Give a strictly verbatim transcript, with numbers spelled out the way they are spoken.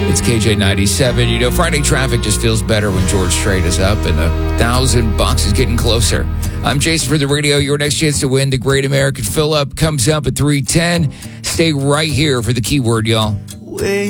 It's K J ninety-seven. You know, Friday traffic just feels better when George Strait is up and a thousand bucks is getting closer. I'm Jason for the radio. Your next chance to win the Great American Fill-Up comes up at three ten. Stay right here for the keyword, y'all.